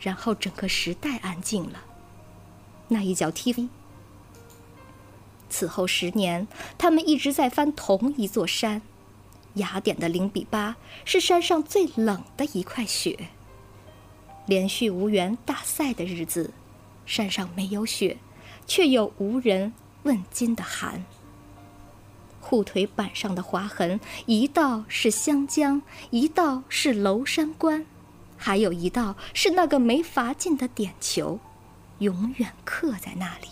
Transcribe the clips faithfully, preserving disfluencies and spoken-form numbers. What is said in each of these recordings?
然后整个时代安静了。那一脚踢飞。此后十年，他们一直在翻同一座山。雅典的零比八是山上最冷的一块雪。连续无缘大赛的日子，山上没有雪，却有无人问津的寒。护腿板上的划痕，一道是湘江，一道是娄山关，还有一道是那个没罚进的点球，永远刻在那里。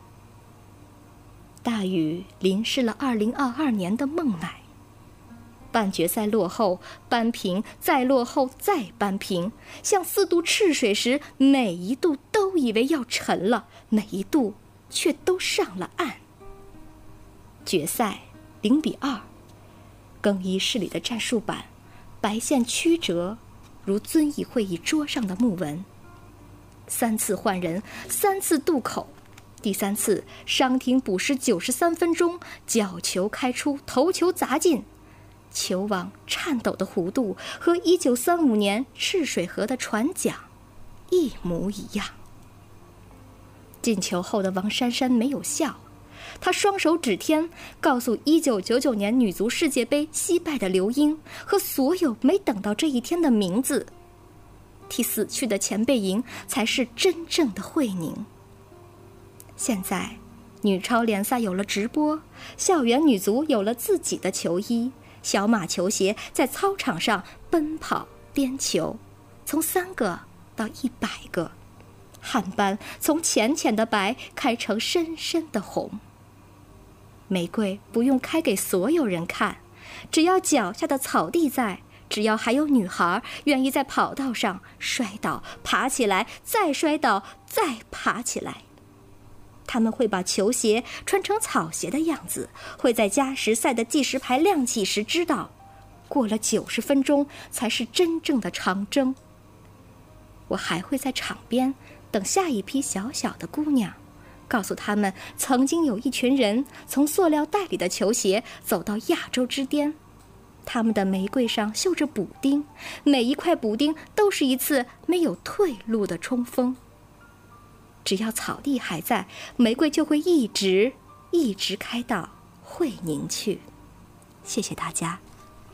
大雨淋湿了二零二二年的孟买。半决赛落后，扳平，再落后，再扳平，像四渡赤水时，每一渡都以为要沉了，每一渡却都上了岸。决赛零比二，更衣室里的战术板，白线曲折，如遵义会议桌上的木纹。三次换人，三次渡口，第三次伤停补时九十三分钟，角球开出，头球砸进。球网颤抖的弧度和一九三五年赤水河的船桨一模一样。进球后的王珊珊没有笑，她双手指天，告诉一九九九年女足世界杯惜败的刘英和所有没等到这一天的名字，替死去的前辈赢才是真正的惠宁。现在女超联赛有了直播，校园女足有了自己的球衣，小马球鞋在操场上奔跑颠球，从三个到一百个，汗斑从浅浅的白开成深深的红。玫瑰不用开给所有人看，只要脚下的草地在，只要还有女孩愿意在跑道上摔倒爬起来，再摔倒再爬起来。他们会把球鞋穿成草鞋的样子，会在加时赛的计时牌亮起时知道，过了九十分钟才是真正的长征。我还会在场边等下一批小小的姑娘，告诉他们曾经有一群人从塑料袋里的球鞋走到亚洲之巅，他们的玫瑰上绣着补丁，每一块补丁都是一次没有退路的冲锋。只要草地还在，玫瑰就会一直一直开到惠宁去。谢谢大家。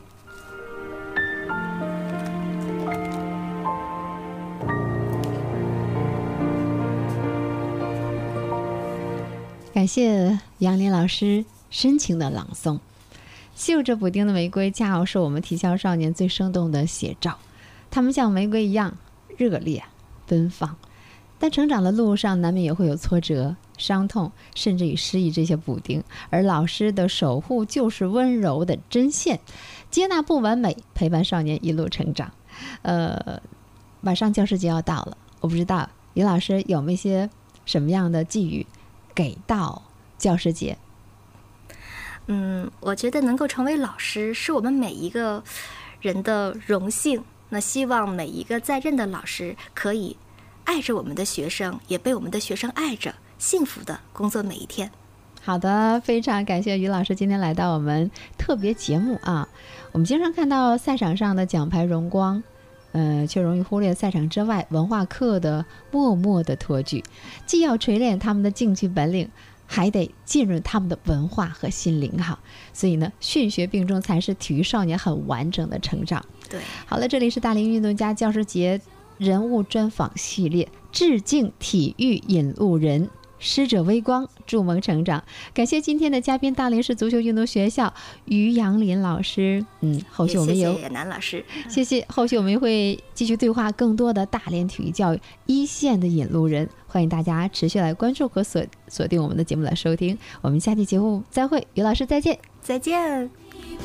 感谢杨林老师深情的朗诵。绣着补丁的玫瑰恰好是我们体校少年最生动的写照，他们像玫瑰一样热烈奔放，但成长的路上难免也会有挫折、伤痛，甚至于失意这些补丁，而老师的守护就是温柔的针线，接纳不完美，陪伴少年一路成长。呃，马上教师节要到了，我不知道李老师有没有一些什么样的寄语给到教师节？ 嗯，我觉得能够成为老师是我们每一个人的荣幸。那希望每一个在任的老师可以爱着我们的学生，也被我们的学生爱着，幸福的工作每一天。 好的，非常感谢于老师今天来到我们特别节目啊。我们经常看到赛场上的奖牌荣光，呃，却容易忽略赛场之外文化课的默默的托举，既要锤炼他们的竞技本领，还得浸润他们的文化和心灵哈。所以呢，训学并重才是体育少年很完整的成长。 对， 好了，这里是大龄运动家教师节人物专访系列，致敬体育引路人，师者微光，筑梦成长。感谢今天的嘉宾，大连市足球运动学校于杨林老师。嗯，后续我们有谢谢南老师， 谢谢。后续我们会继续对话更多的大连体育教育一线的引路人，欢迎大家持续来关注和锁锁定我们的节目来收听。我们下期节目再会，于老师再见， 再见。